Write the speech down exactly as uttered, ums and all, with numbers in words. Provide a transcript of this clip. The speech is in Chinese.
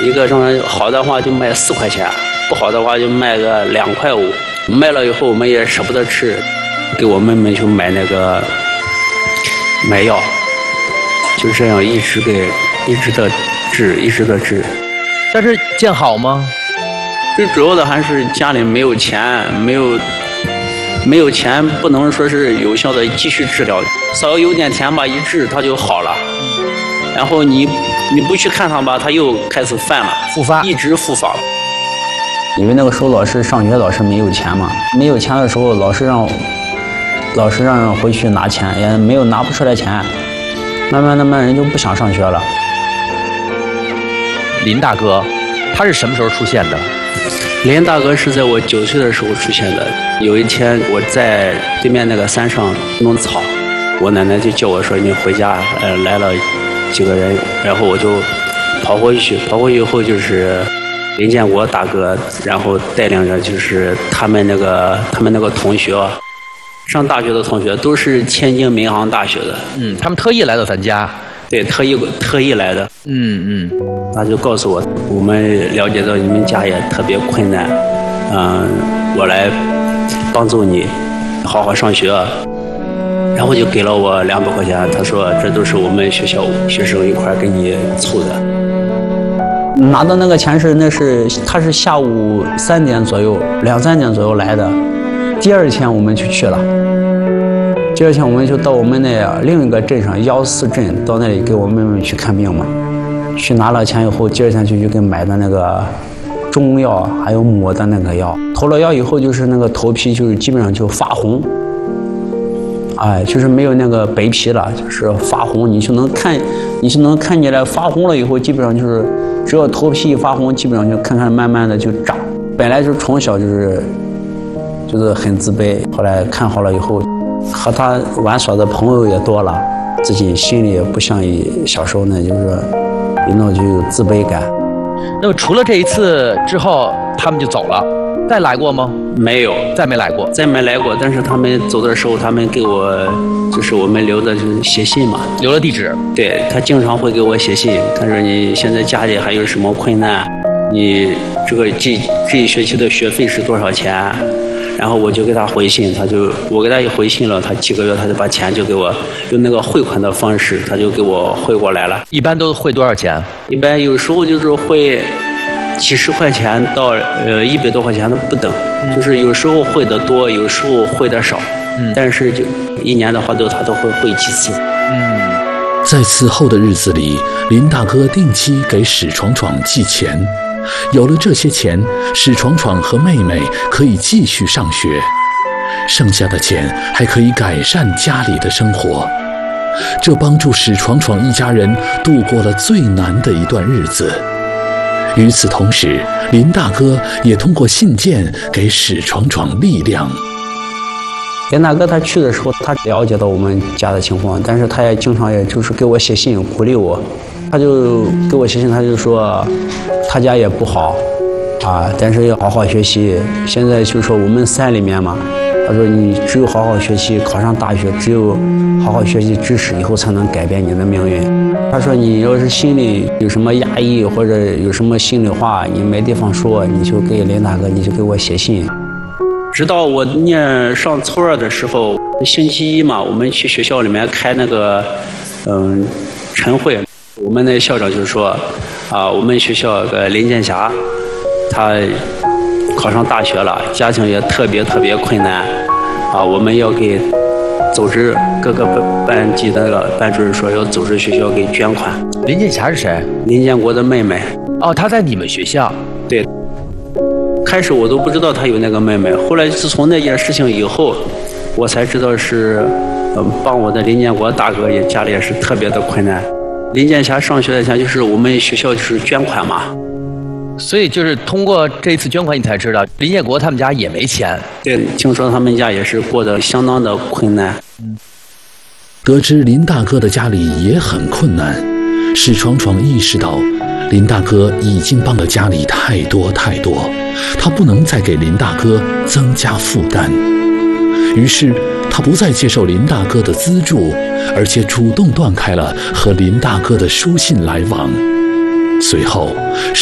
一个什么好的话就卖四块钱，不好的话就卖个两块五。卖了以后我们也舍不得吃，给我妹妹去买那个买药，就这样一直给一直的治，一直的治。 但是见好吗？ 最主要的还是家里没有钱，没有没有钱，不能说是有效的继续治疗。稍微有点钱吧，一治它就好了。然后你你不去看它吧，它又开始犯了， 复发， 一直复发。因为那个时候老师上学，老师没有钱嘛，没有钱的时候，老师让老师让人回去拿钱，也没有拿不出来钱，慢慢慢慢人就不想上学了。 林大哥，他是什么时候出现的？ 林大哥是在我九岁的时候出现的。有一天我在对面那个山上弄草，我奶奶就叫我说你回家，呃，来了几个人，然后我就跑过去，跑过去以后就是林建国大哥，然后带领着就是他们那个他们那个同学，上大学的同学都是天津民航大学的。 嗯，他们特意来到咱家。 对，特意特意来的。 嗯嗯， 他就告诉我，我们了解到你们家也特别困难，嗯，我来帮助你，好好上学。然后就给了我两百块钱，他说这都是我们学校学生一块给你凑的。拿到那个钱是那是他是下午三点左右，两三点左右来的。第二天我们就去了。第二天我们就到我们那另一个镇上幺四镇，到那里给我妹妹去看病嘛。去拿了钱以后，第二天就去给买的那个中药，还有抹的那个药。投了药以后，就是那个头皮就是基本上就发红，哎，就是没有那个白皮了，就是发红，你就能看，你就能看起来发红了以后，基本上就是只要头皮一发红，基本上就看看慢慢的就长。本来就从小就是就是很自卑，后来看好了以后。和他玩耍的朋友也多了，自己心里也不像小时候呢，就是有那种就有自卑感。 那么除了这一次之后，他们就走了，再来过吗？ 没有， 再没来过， 再没来过。但是他们走的时候，他们给我就是我们留的就是写信嘛， 留了地址。 对，他经常会给我写信，他说你现在家里还有什么困难？你这个这这一学期的学费是多少钱？然后我就给他回信，他就我给他一回信了，他几个月他就把钱就给我用那个汇款的方式，他就给我汇过来了。 一般都汇多少钱？一般有时候就是汇几十块钱到呃一百多块钱的不等，嗯、就是有时候汇的多，有时候汇的少。嗯，但是就一年的话都他都会汇几次。 嗯， 在此后的日子里，林大哥定期给史闯闯寄钱。有了这些钱，史闯闯和妹妹可以继续上学，剩下的钱还可以改善家里的生活，这帮助史闯闯一家人度过了最难的一段日子。与此同时，林大哥也通过信件给史闯闯力量。 林大哥他去的时候，他了解到我们家的情况，但是他也经常也就是给我写信鼓励我。他就给我写信，他就说他家也不好啊，但是要好好学习。现在就说我们山里面嘛，他说你只有好好学习，考上大学，只有好好学习知识以后才能改变你的命运。他说你要是心里有什么压抑或者有什么心里话，你没地方说，你就给林大哥，你就给我写信。直到我念上初二的时候，星期一嘛，我们去学校里面开那个嗯晨会。我们的校长就说，啊，我们学校的林建霞，他考上大学了，家庭也特别特别困难，啊，我们要给组织各个班级的那个班主任说要组织学校给捐款。 林建霞是谁？ 林建国的妹妹。 哦，她在你们学校？ 对。开始我都不知道她有那个妹妹，后来自从那件事情以后，我才知道是，嗯，帮我的林建国大哥也家里也是特别的困难。林建霞上学的钱就是我们学校就是捐款嘛， 所以就是通过这次捐款，你才知道林建国他们家也没钱。 对，听说他们家也是过得相当的困难。 得知林大哥的家里也很困难，史闯闯意识到林大哥已经帮了家里太多太多，他不能再给林大哥增加负担。于是他不再接受林大哥的资助，而且主动断开了和林大哥的书信来往。随后